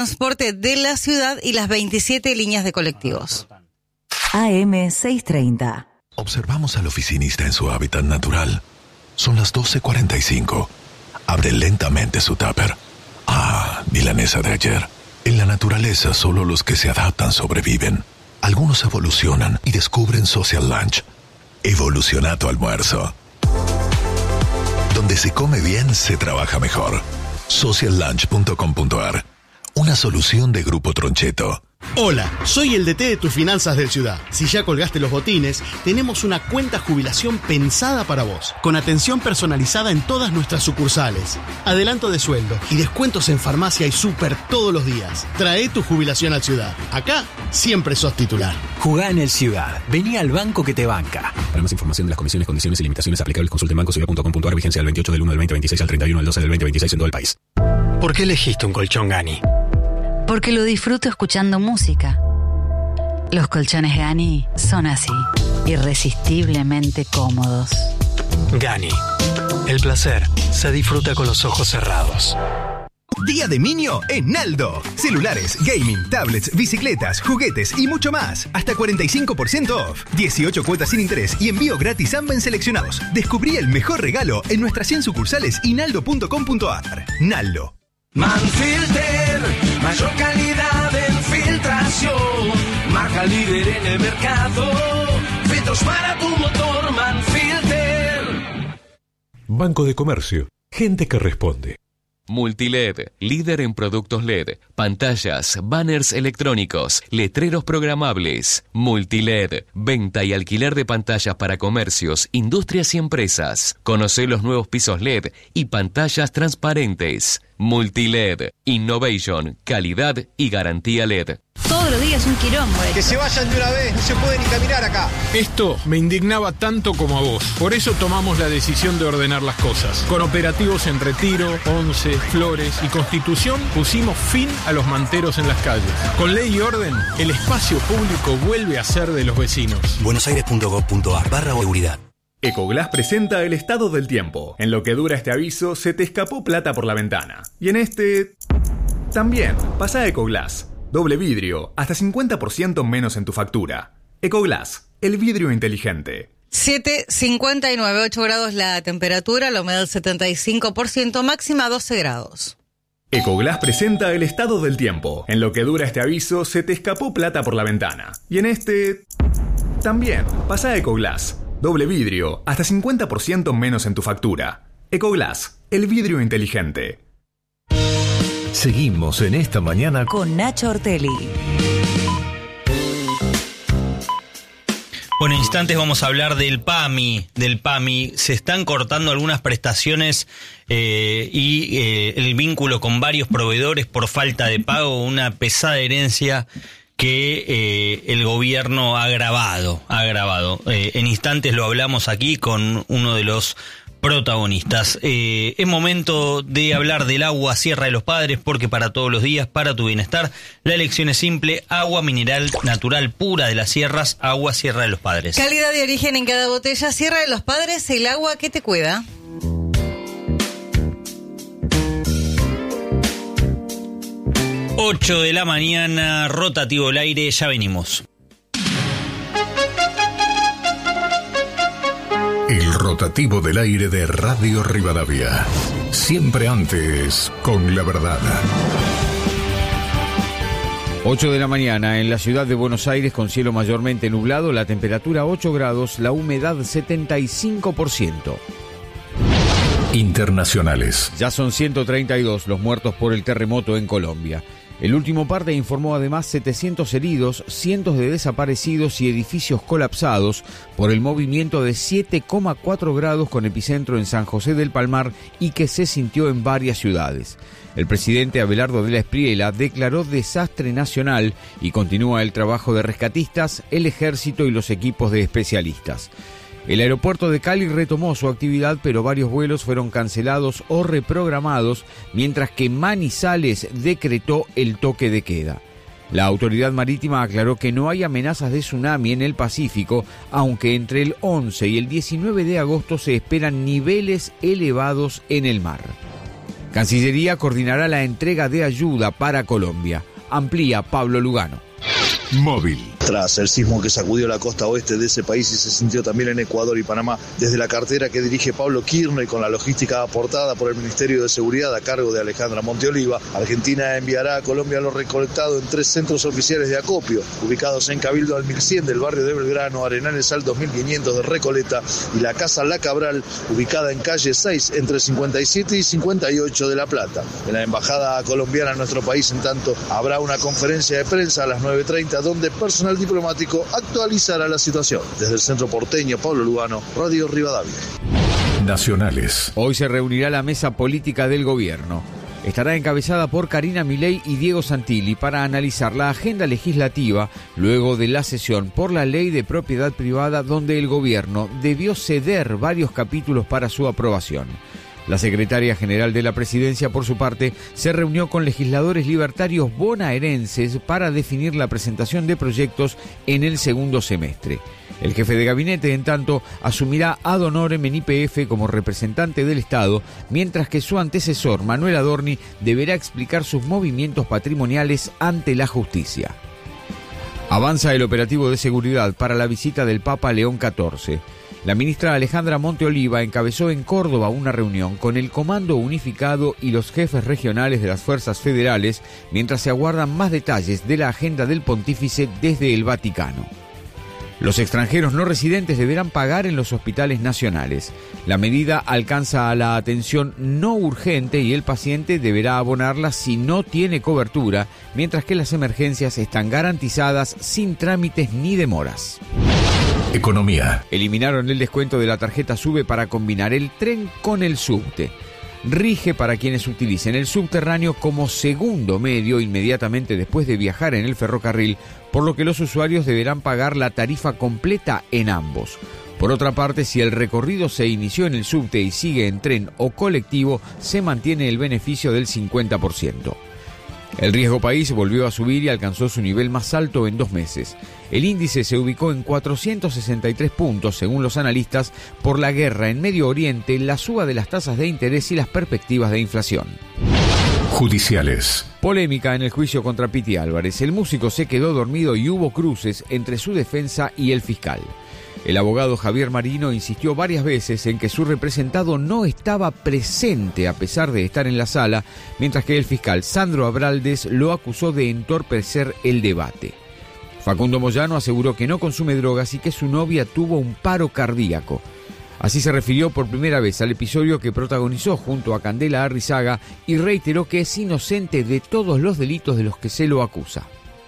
transporte de la ciudad y las 27 líneas de colectivos. AM630. Observamos al oficinista en su hábitat natural. Son las 12:45. Abre lentamente su tupper. Milanesa de ayer. En la naturaleza solo los que se adaptan sobreviven. Algunos evolucionan y descubren Social Lunch. Evoluciona tu almuerzo. Donde se come bien, se trabaja mejor. sociallunch.com.ar. Una solución de Grupo Troncheto. Hola, soy el DT de tus finanzas del Ciudad. Si ya colgaste los botines, tenemos una cuenta jubilación pensada para vos, con atención personalizada en todas nuestras sucursales, adelanto de sueldo y descuentos en farmacia y súper todos los días. Trae tu jubilación al Ciudad. Acá siempre sos titular. Jugá en el Ciudad. Vení al banco que te banca. Para más información de las comisiones, condiciones y limitaciones aplicables, consulte en bancociudad.com.ar. Vigencia del 28 del 1 del 2026 al 31 del 12 del 2026 en todo el país. ¿Por qué elegiste un colchón Gani? Porque lo disfruto escuchando música. Los colchones Gani son así, irresistiblemente cómodos. Gani. El placer se disfruta con los ojos cerrados. Día de Niño en Naldo. Celulares, gaming, tablets, bicicletas, juguetes y mucho más. Hasta 45% off. 18 cuotas sin interés y envío gratis Amba en seleccionados. Descubrí el mejor regalo en nuestras 100 sucursales y naldo.com.ar. Naldo. Manfilter, mayor calidad en filtración, marca líder en el mercado, filtros para tu motor, Manfilter. Banco de Comercio, gente que responde. Multiled, líder en productos LED, pantallas, banners electrónicos, letreros programables. Multiled, venta y alquiler de pantallas para comercios, industrias y empresas. Conocé los nuevos pisos LED y pantallas transparentes. Multiled, innovation, calidad y garantía LED. Todos los días un quilombo. Que se vayan de una vez, no se puede ni caminar acá. Esto me indignaba tanto como a vos. Por eso tomamos la decisión de ordenar las cosas. Con operativos en Retiro, Once, Flores y Constitución pusimos fin a los manteros en las calles. Con ley y orden, el espacio público vuelve a ser de los vecinos. buenosaires.gov.ar/seguridad. Ecoglass presenta el estado del tiempo. En lo que dura este aviso, se te escapó plata por la ventana. Y en este... también. Pasa a Ecoglass. Doble vidrio, hasta 50% menos en tu factura. Ecoglass, el vidrio inteligente. 7:59, 8 grados la temperatura, la humedad 75%, máxima 12 grados. Ecoglass presenta el estado del tiempo. En lo que dura este aviso, se te escapó plata por la ventana. Y en este... también. Pasa a Ecoglass. Doble vidrio, hasta 50% menos en tu factura. Ecoglass, el vidrio inteligente. Seguimos en esta mañana con Nacho Ortelli. Bueno, en instantes vamos a hablar del PAMI. Se están cortando algunas prestaciones y el vínculo con varios proveedores por falta de pago, una pesada herencia que el gobierno ha agravado. En instantes lo hablamos aquí con uno de los protagonistas. Es momento de hablar del agua Sierra de los Padres, porque para todos los días, para tu bienestar, la elección es simple: agua mineral natural pura de las sierras, agua Sierra de los Padres. Calidad y origen en cada botella. Sierra de los Padres, el agua que te cuida. Ocho de la mañana, rotativo el aire, ya venimos. El rotativo del aire de Radio Rivadavia. Siempre antes, con la verdad. 8 de la mañana en la ciudad de Buenos Aires, con cielo mayormente nublado, la temperatura 8 grados, la humedad 75%. Internacionales. Ya son 132 los muertos por el terremoto en Colombia. El último parte informó además 700 heridos, cientos de desaparecidos y edificios colapsados por el movimiento de 7,4 grados con epicentro en San José del Palmar y que se sintió en varias ciudades. El presidente Abelardo de la Espriella declaró desastre nacional y continúa el trabajo de rescatistas, el ejército y los equipos de especialistas. El aeropuerto de Cali retomó su actividad, pero varios vuelos fueron cancelados o reprogramados, mientras que Manizales decretó el toque de queda. La autoridad marítima aclaró que no hay amenazas de tsunami en el Pacífico, aunque entre el 11 y el 19 de agosto se esperan niveles elevados en el mar. Cancillería coordinará la entrega de ayuda para Colombia. Amplía Pablo Lugano. Móvil. Tras el sismo que sacudió la costa oeste de ese país y se sintió también en Ecuador y Panamá, desde la cartera que dirige Pablo Kirchner y con la logística aportada por el Ministerio de Seguridad a cargo de Alejandra Monteoliva, Argentina enviará a Colombia lo recolectado en 3 centros oficiales de acopio, ubicados en Cabildo al 1100 del barrio de Belgrano, Arenales al 2500 de Recoleta y la Casa La Cabral, ubicada en calle 6 entre 57 y 58 de La Plata. En la embajada colombiana en nuestro país, en tanto, habrá una conferencia de prensa a las 9:30 donde personal diplomático actualizará la situación. Desde el centro porteño, Pablo Lugano, Radio Rivadavia. Nacionales. Hoy se reunirá la mesa política del gobierno. Estará encabezada por Karina Milei y Diego Santilli para analizar la agenda legislativa luego de la sesión por la ley de propiedad privada, donde el gobierno debió ceder varios capítulos para su aprobación. La secretaria general de la presidencia, por su parte, se reunió con legisladores libertarios bonaerenses para definir la presentación de proyectos en el segundo semestre. El jefe de gabinete, en tanto, asumirá ad honorem en YPF como representante del Estado, mientras que su antecesor, Manuel Adorni, deberá explicar sus movimientos patrimoniales ante la justicia. Avanza el operativo de seguridad para la visita del Papa León XIV. La ministra Alejandra Monteoliva encabezó en Córdoba una reunión con el Comando Unificado y los jefes regionales de las fuerzas federales, mientras se aguardan más detalles de la agenda del pontífice desde el Vaticano. Los extranjeros no residentes deberán pagar en los hospitales nacionales. La medida alcanza a la atención no urgente y el paciente deberá abonarla si no tiene cobertura, mientras que las emergencias están garantizadas sin trámites ni demoras. Economía. Eliminaron el descuento de la tarjeta SUBE para combinar el tren con el subte. Rige para quienes utilicen el subterráneo como segundo medio inmediatamente después de viajar en el ferrocarril, por lo que los usuarios deberán pagar la tarifa completa en ambos. Por otra parte, si el recorrido se inició en el subte y sigue en tren o colectivo, se mantiene el beneficio del 50%. El riesgo país volvió a subir y alcanzó su nivel más alto en 2 meses. El índice se ubicó en 463 puntos, según los analistas, por la guerra en Medio Oriente, la suba de las tasas de interés y las perspectivas de inflación. Judiciales. Polémica en el juicio contra Piti Álvarez. El músico se quedó dormido y hubo cruces entre su defensa y el fiscal. El abogado Javier Marino insistió varias veces en que su representado no estaba presente a pesar de estar en la sala, mientras que el fiscal Sandro Abraldes lo acusó de entorpecer el debate. Facundo Moyano aseguró que no consume drogas y que su novia tuvo un paro cardíaco. Así se refirió por primera vez al episodio que protagonizó junto a Candela Arrizaga y reiteró que es inocente de todos los delitos de los que se lo acusa.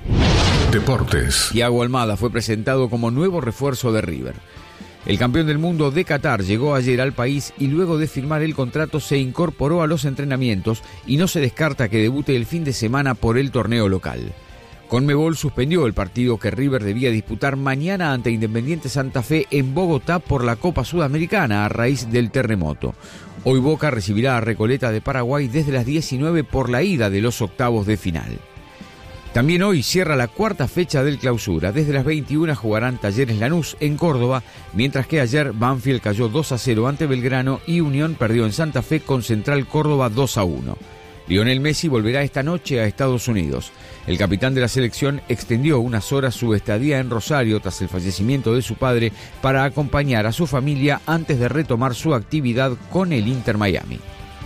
Deportes. Thiago Almada fue presentado como nuevo refuerzo de River. El campeón del mundo de Qatar llegó ayer al país y luego de firmar el contrato se incorporó a los entrenamientos y no se descarta que debute el fin de semana por el torneo local. Conmebol suspendió el partido que River debía disputar mañana ante Independiente Santa Fe en Bogotá por la Copa Sudamericana a raíz del terremoto. Hoy Boca recibirá a Recoleta de Paraguay desde las 19 por la ida de los octavos de final. También hoy cierra la 4ª fecha del Clausura. Desde las 21 jugarán Talleres Lanús en Córdoba, mientras que ayer Banfield cayó 2-0 ante Belgrano y Unión perdió en Santa Fe con Central Córdoba 2-1. Lionel Messi volverá esta noche a Estados Unidos. El capitán de la selección extendió unas horas su estadía en Rosario tras el fallecimiento de su padre para acompañar a su familia antes de retomar su actividad con el Inter Miami.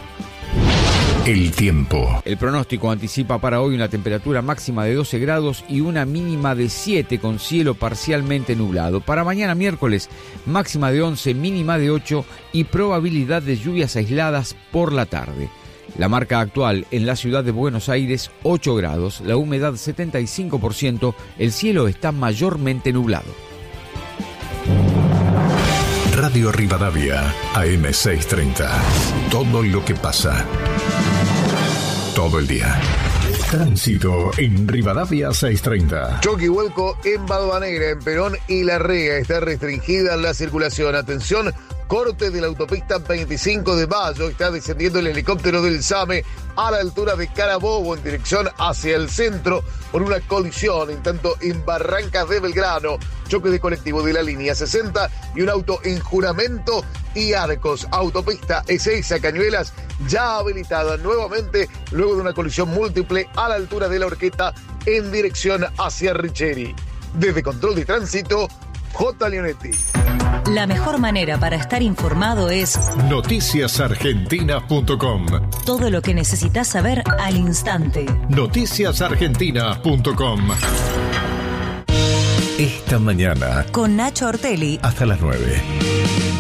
El tiempo. El pronóstico anticipa para hoy una temperatura máxima de 12 grados y una mínima de 7 con cielo parcialmente nublado. Para mañana miércoles, máxima de 11, mínima de 8 y probabilidad de lluvias aisladas por la tarde. La marca actual en la ciudad de Buenos Aires, 8 grados, la humedad 75%, el cielo está mayormente nublado. Radio Rivadavia, AM630. Todo lo que pasa. Todo el día. Tránsito en Rivadavia 630. Choque y vuelco en Badva Negra, en Perón y Larrea. Está restringida la circulación. Atención, corte de la autopista 25 de Mayo. Está descendiendo el helicóptero del SAME a la altura de Carabobo en dirección hacia el centro por una colisión. En tanto, en Barrancas de Belgrano, choque de colectivo de la línea 60 y un auto en Juramento y Arcos. Autopista Ezeiza Cañuelas ya habilitada nuevamente luego de una colisión múltiple a la altura de la Horqueta en dirección hacia Richeri. Desde Control de Tránsito, J. Leonetti. La mejor manera para estar informado es noticiasargentina.com. todo lo que necesitas saber al instante. Noticiasargentina.com. Esta mañana Con Nacho Ortelli. hasta las 9.